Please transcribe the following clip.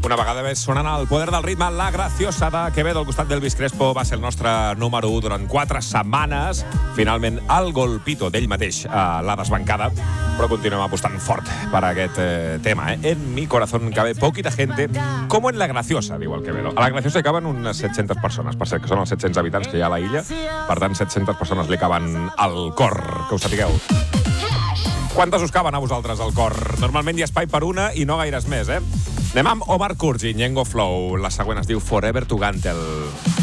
Una vegada més sonant el poder del ritme, La Graciosa de Quevedo al costat d'Elvis Crespo va ser el nostre número 1 durant 4 setmanes. Finalment, el golpito d'ell mateix l'ha desbancada, però continuem apostant fort per aquest tema. En mi corazón cabe poquita gente, como en La Graciosa, diu el Quevedo. A La Graciosa hi caben unes 700 persones, per cert, que són els 700 habitants que hi ha a la illa. Per tant, 700 persones li caben al cor, que ho sapigueu. Quantes us caben a vosaltres al cor? Normalment hi ha espai per una i no gaires més, Anem amb Omar Kurz i Ñengo Flow. La següent es diu Forever to Gantel.